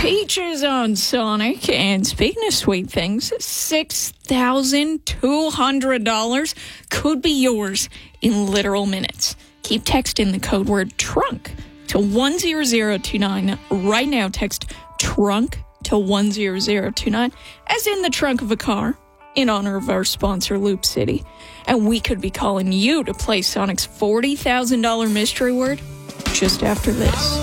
Peaches on Sonic. And speaking of sweet things, $6,200 could be yours in literal minutes. Keep texting the code word TRUNK to 10029. Right now, text TRUNK to 10029, as in the trunk of a car, in honor of our sponsor, Loop City. And we could be calling you to play Sonic's $40,000 mystery word just after this.